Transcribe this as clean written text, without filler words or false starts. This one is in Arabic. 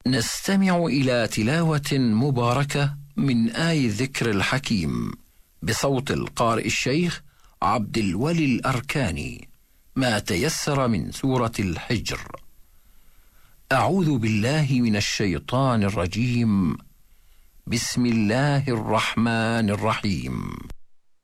نستمع إلى تلاوة مباركة من آي الذكر الحكيم بصوت القارئ الشيخ عبد الولي الأركاني، ما تيسر من سورة الحجر. أعوذ بالله من الشيطان الرجيم. بسم الله الرحمن الرحيم.